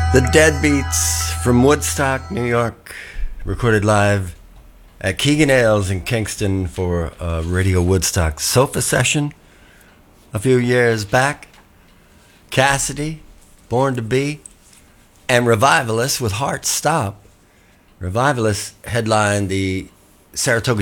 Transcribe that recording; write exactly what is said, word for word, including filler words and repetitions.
The Deadbeats from Woodstock, New York, recorded live at Keegan Ailes in Kingston for a Radio Woodstock sofa session a few years back. Cassidy, Born to Be, and Revivalists with Heart Stop. Revivalists headlined the Saratoga